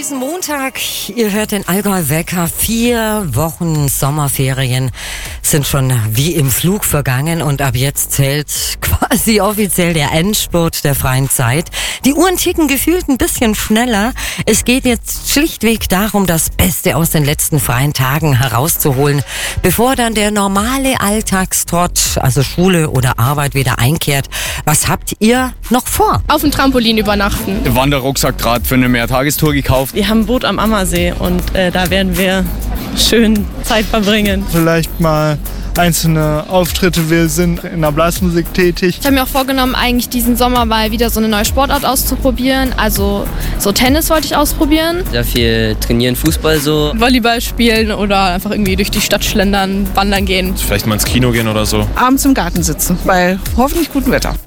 diesem Montag. Ihr hört den Allgäu-Wecker. 4 Wochen Sommerferien sind schon wie im Flug vergangen und ab jetzt zählt quasi offiziell der Endspurt der freien Zeit. Die Uhren ticken gefühlt ein bisschen schneller. Es geht jetzt schlichtweg darum, das Beste aus den letzten freien Tagen herauszuholen, bevor dann der normale Alltagstrott, also Schule oder Arbeit, wieder einkehrt. Was habt ihr noch vor? Auf dem Trampolin übernachten. Der Wanderrucksack gerade für eine Mehrtagestour gekauft. Wir haben ein Boot am Ammersee und da werden wir schön Zeit verbringen. Vielleicht mal einzelne Auftritte. Wir sind in der Blasmusik tätig. Ich habe mir auch vorgenommen, eigentlich diesen Sommer mal wieder so eine neue Sportart auszuprobieren. Also so Tennis wollte ich ausprobieren. Sehr viel trainieren, Fußball so. Volleyball spielen oder einfach irgendwie durch die Stadt schlendern, wandern gehen. Vielleicht mal ins Kino gehen oder so. Abends im Garten sitzen, bei hoffentlich gutem Wetter.